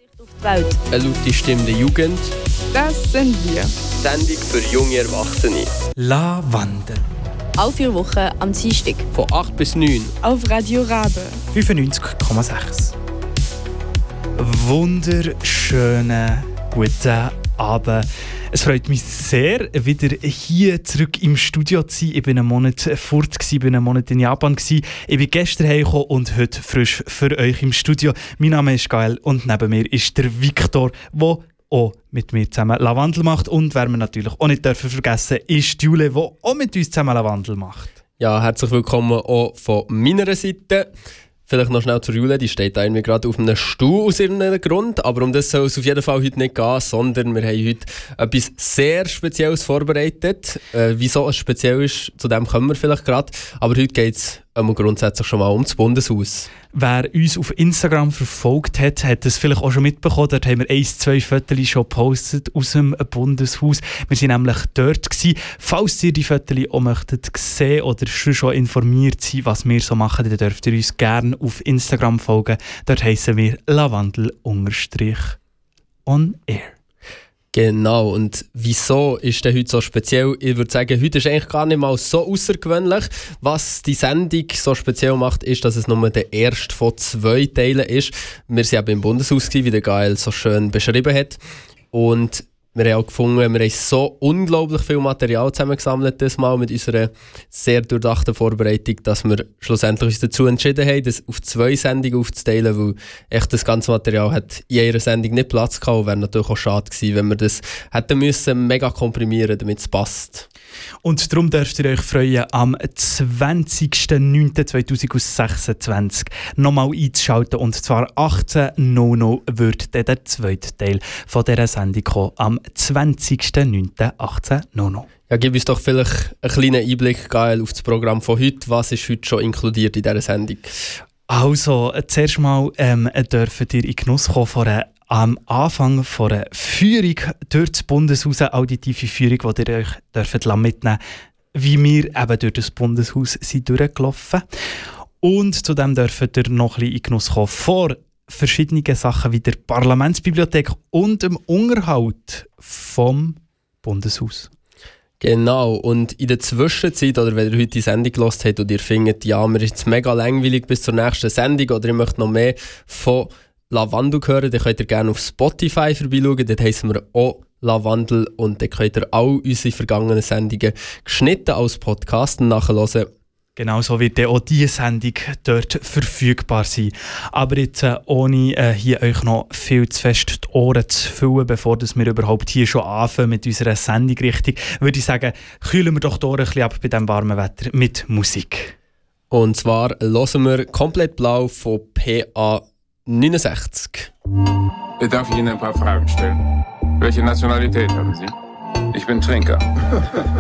Auf die Welt. Eine laute Stimme der Jugend. Das sind wir. Sendung für junge Erwachsene. Lavandel. Alle 4 Wochen am Dienstag. Von 8 bis 9. Auf Radio Rabe. 95,6. Wunderschönen guten Abend. Es freut mich sehr, wieder hier zurück im Studio zu sein. Ich war einen Monat fort, ich war einen Monat in Japan. Ich bin gestern heimgekommen und heute frisch für euch im Studio. Mein Name ist Gael und neben mir ist der Viktor, der auch mit mir zusammen Lavandel macht. Und wer wir natürlich auch nicht vergessen dürfen, ist Jule, die auch mit uns zusammen Lavandel macht. Ja, herzlich willkommen auch von meiner Seite. Vielleicht noch schnell zur Jule, die steht da irgendwie gerade auf einem Stuhl aus irgendeinem Grund, aber um das soll es auf jeden Fall heute nicht gehen, sondern wir haben heute etwas sehr Spezielles vorbereitet. Wieso es speziell ist, zu dem kommen wir vielleicht gerade, aber heute geht es grundsätzlich schon mal um das Bundeshaus. Wer uns auf Instagram verfolgt hat, hat es vielleicht auch schon mitbekommen. Dort haben wir 1-2 Fotos schon gepostet aus dem Bundeshaus. Wir waren nämlich dort gewesen. Falls ihr die Fotos auch möchtet sehen oder schon informiert sein, was wir so machen, dann dürft ihr uns gerne auf Instagram folgen. Dort heissen wir Lavandel_on air. Genau, und wieso ist der heute so speziell? Ich würde sagen, heute ist eigentlich gar nicht mal so außergewöhnlich. Was die Sendung so speziell macht, ist, dass es nur der erste von 2 Teilen ist. Wir waren eben im Bundeshaus, wie der Gael so schön beschrieben hat. Und wir haben auch gefunden, wir haben so unglaublich viel Material zusammengesammelt das Mal mit unserer sehr durchdachten Vorbereitung, dass wir schlussendlich uns dazu entschieden haben, das auf 2 Sendungen aufzuteilen, weil echt das ganze Material hat in jeder Sendung nicht Platz gehabt und wäre natürlich auch schade gewesen, wenn wir das hätten müssen mega komprimieren, damit es passt. Und darum dürft ihr euch freuen, am 20.09.2026 nochmal einzuschalten. Und zwar 18.00 wird dann der zweite Teil von dieser Sendung kommen. Am 20.09.18.00. Ja, gib uns doch vielleicht einen kleinen Einblick, Gael, auf das Programm von heute. Was ist heute schon inkludiert in dieser Sendung? Also, zuerst mal dürft ihr in Genuss kommen von am Anfang von einer Führung durch das Bundeshaus, eine auditive Führung, die ihr euch mitnehmen dürft, wie wir eben durch das Bundeshaus sind durchgelaufen. Und zudem dürft ihr noch ein bisschen in Genuss kommen vor verschiedenen Sachen wie der Parlamentsbibliothek und dem Unterhalt vom Bundeshaus. Genau, und in der Zwischenzeit, oder wenn ihr heute die Sendung gehört habt und ihr findet, ja, mir ist jetzt mega langweilig bis zur nächsten Sendung oder ihr möchtet noch mehr von Lavandel hören, dann könnt ihr gerne auf Spotify vorbeischauen, dort heissen wir auch Lavandel und dann könnt ihr all unsere vergangenen Sendungen geschnitten als Podcast nachhören. Genau so wird dann auch diese Sendung dort verfügbar sein. Aber jetzt, ohne hier euch noch viel zu fest die Ohren zu füllen, bevor wir überhaupt hier schon anfangen mit unserer Sendung richtig, würde ich sagen, kühlen wir doch die Ohren ein bisschen ab bei diesem warmen Wetter mit Musik. Und zwar hören wir «Komplett blau» von PA 69. Darf ich Ihnen ein paar Fragen stellen? Welche Nationalität haben Sie? Ich bin Trinker.